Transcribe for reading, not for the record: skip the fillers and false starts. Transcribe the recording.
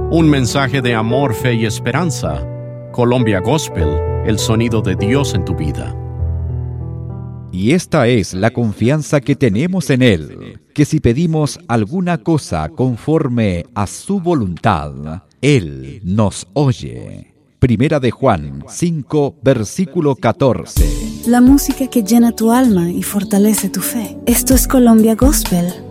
Un mensaje de amor, fe y esperanza. Colombia Gospel, el sonido de Dios en tu vida. Y esta es la confianza que tenemos en Él, que si pedimos alguna cosa conforme a su voluntad, Él nos oye. Primera de Juan 5, versículo 14. La música que llena tu alma y fortalece tu fe. Esto es Colombia Gospel.